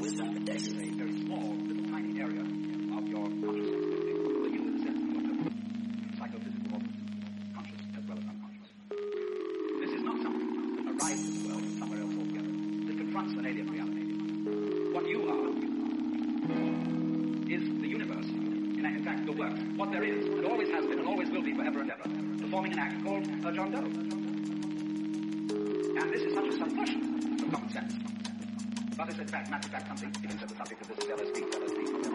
This is a very small, little tiny area of your consciousness. The you in the sense of your psychophysical conscious as well as unconscious. This is not something that arrives in the world from somewhere else altogether. It confronts an alien reality. What you are is the universe. In fact, the work. What there is, and always has been, and always will be forever and ever, performing an act called John Doe. And this is such a subversion of common sense. But it's in fact, matter of fact, something, begins at the subject of this LSD.